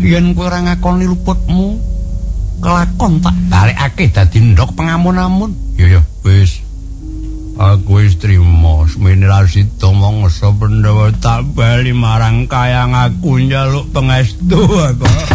yen kowe ora ngakoni luputmu, kelakon tak balekake dadi ndok pengamun-amun. Ya wis. Aku wis trima semene Rasida mangsa Pandhawa tak bali marang kayang aku njaluk pangestu aku.